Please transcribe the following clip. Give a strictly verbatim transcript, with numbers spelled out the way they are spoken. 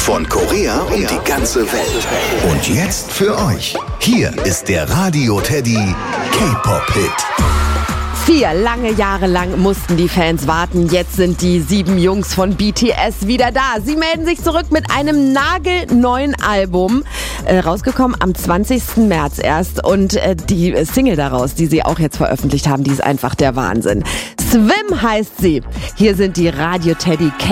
Von Korea um die ganze Welt. Und jetzt für euch. Hier ist der Radio Teddy K-Pop-Hit. Vier lange Jahre lang mussten die Fans warten. Jetzt sind die sieben Jungs von B T S wieder da. Sie melden sich zurück mit einem nagelneuen Album. Äh, rausgekommen am zwanzigsten März erst. Und äh, die Single daraus, die sie auch jetzt veröffentlicht haben, die ist einfach der Wahnsinn. Swim heißt sie. Hier sind die Radio Teddy